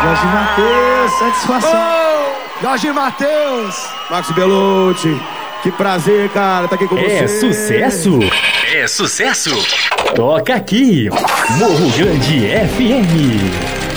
Jorge Mateus, satisfação. Jorge Mateus. Max Belucci, que prazer, cara, tá aqui com você. É sucesso? É sucesso? Toca aqui, Morro Grande FM.